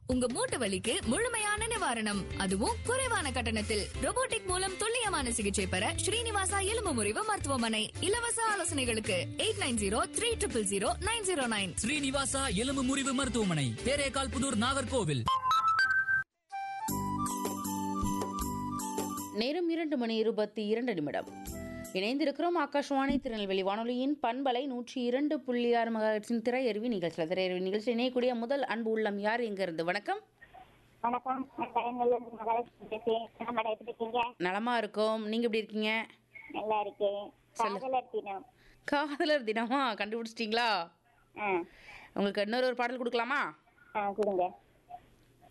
உங்க மூட்டு வலிக்கு முழுமையான நிவாரணம், அதுவும் குறைவான கட்டணத்தில். ரோபோட்டிக் மூலம் துல்லியமான சிகிச்சை பெற ஸ்ரீனிவாசா எலும்பு முறிவு மருத்துவமனை. இலவச ஆலோசனைகளுக்கு 89000909. ஸ்ரீனிவாசா எலும்பு முறிவு மருத்துவமனை, தேரேகால் புதூர், நாகர்கோவில். நேரம் 2:22 இணைந்திருக்கிறோம். ஆகாஷ்வாணி திருநெல்வேலி வானொலியின் பண்பலை 102.6 மெகாஹெர்ட்ஸின் திரையருவி நிகழ்ச்சியில். திரையருவி நிகழ்ச்சி இணையக்கூடிய முதல் அன்பு உள்ளம் யார், எங்க இருந்து? வணக்கம். வணக்கம். நலமா இருக்கோம். நீங்க எப்படி இருக்கீங்க? நல்லா இருக்கேன். காதலர் தினம். காதலர் தினமா கண்டுபிடிச்சிட்டீங்களா? உங்களுக்கு இன்னொரு பாடல் கொடுக்கலாமா? கொடுங்க.